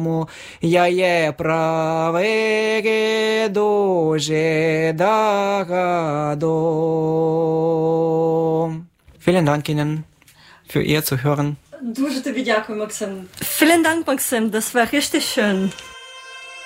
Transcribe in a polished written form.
тому я є правий дуже дагадо. Vielen Dank Ihnen für Ihr Zuhören. Дуже тобі дякую, Максим. Vielen Dank, Maxim. Das war richtig schön.